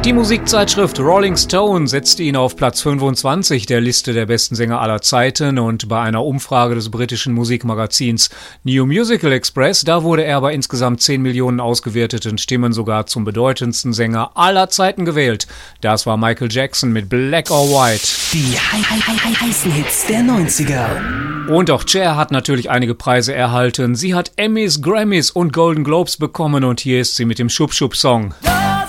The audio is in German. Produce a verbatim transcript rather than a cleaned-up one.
Die Musikzeitschrift Rolling Stone setzte ihn auf Platz fünfundzwanzig der Liste der besten Sänger aller Zeiten und bei einer Umfrage des britischen Musikmagazins New Musical Express, da wurde er bei insgesamt zehn Millionen ausgewerteten Stimmen sogar zum bedeutendsten Sänger aller Zeiten gewählt. Das war Michael Jackson mit Black or White. Die heißen Hits der neunziger. Und auch Cher hat natürlich einige Preise erhalten. Sie hat Emmys, Grammys und Golden Globes bekommen und hier ist sie mit dem Schub-Schub-Song.